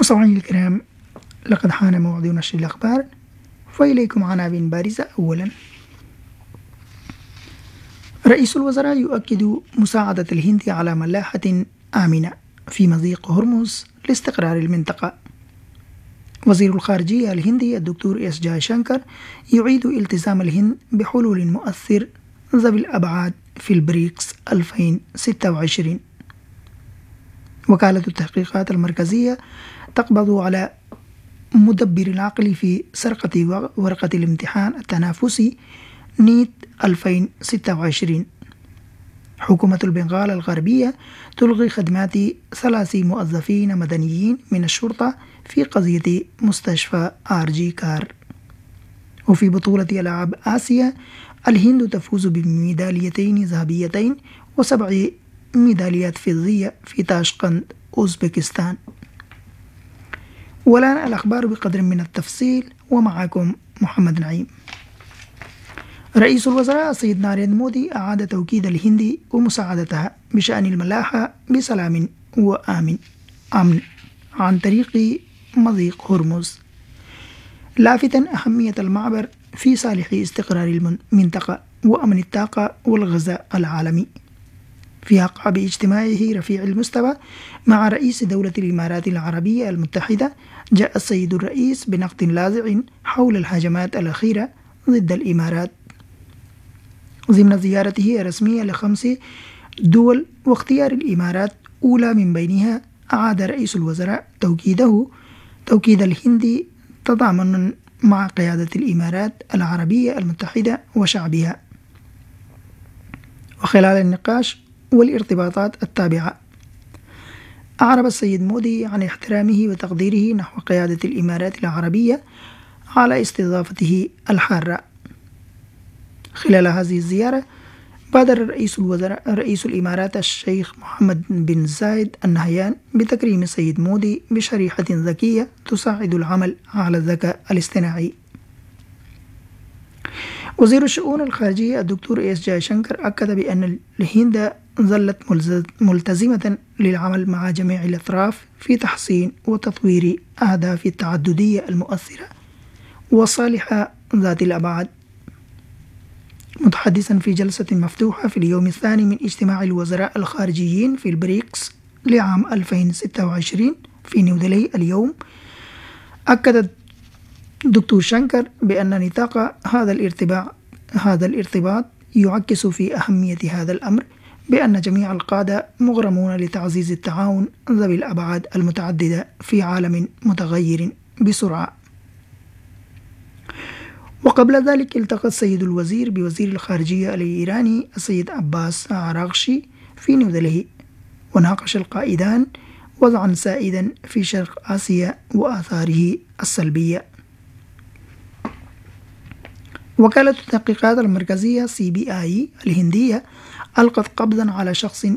مستمعينا الكرام، لقد حان موعد نشر الأخبار، فإليكم عناوين بارزة. أولا، رئيس الوزراء يؤكد مساعدة الهند على ملاحة آمنة في مضيق هرمز لاستقرار المنطقة. وزير الخارجية الهندي الدكتور إس جايشانكر يعيد التزام الهند بحلول مؤثر ذوي الأبعاد في البريكس 2026. وكالة التحقيقات المركزية تقبض على مدبر العقل في سرقة ورقة الامتحان التنافسي نيت 2026. حكومة البنغال الغربية تلغي خدمات 3 موظفين مدنيين من الشرطة في قضية مستشفى آرجي كار. وفي بطولة ألعاب آسيا، الهند تفوز بميداليتين ذهبيتين و7 ميداليات فضية في تاشقند أوزبكستان. والآن الأخبار بقدر من التفصيل، ومعكم محمد نعيم. رئيس الوزراء السيد ناريندرا مودي أعاد توكيد الهند ومساعدتها بشأن الملاحة بسلام وآمن عن طريق مضيق هرمز، لافتا أهمية المعبر في صالح استقرار المنطقة وأمن الطاقة والغذاء العالمي. في أعقاب اجتماعه رفيع المستوى مع رئيس دولة الإمارات العربية المتحدة، جاء السيد الرئيس بنقد لاذع حول الهجمات الأخيرة ضد الإمارات ضمن زيارته الرسمية ل5 دول، واختيار الإمارات أولى من بينها. أعاد رئيس الوزراء توكيد الهند تضامنا مع قيادة الإمارات العربية المتحدة وشعبها. وخلال النقاش والارتباطات التابعة، أعرب السيد مودي عن احترامه وتقديره نحو قيادة الإمارات العربية على استضافته الحارة. خلال هذه الزيارة، بادر رئيس الإمارات الشيخ محمد بن زايد النهيان بتكريم السيد مودي بشريحة ذكية تساعد العمل على الذكاء الاصطناعي. وزير الشؤون الخارجية الدكتور إس جايشانكر أكد بأن الهند ظلت ملتزمة للعمل مع جميع الأطراف في تحسين وتطوير أهداف التعددية المؤثرة والصالحة ذات الأبعاد. متحدثا في جلسة مفتوحة في اليوم الثاني من اجتماع الوزراء الخارجيين في البريكس لعام 2026 في نيودلهي اليوم، أكد دكتور شانكر بأن نطاق هذا الارتباط يعكس في أهمية هذا الأمر، بأن جميع القادة مغرمون لتعزيز التعاون ذوي الأبعاد المتعددة في عالم متغير بسرعة. وقبل ذلك التقى السيد الوزير بوزير الخارجية الإيراني السيد عباس عراغشي في نيودلهي، وناقش القائدان وضعا سائدا في شرق آسيا وآثاره السلبية. وكالة التحقيقات المركزية CBI الهندية ألقت قبضا على شخص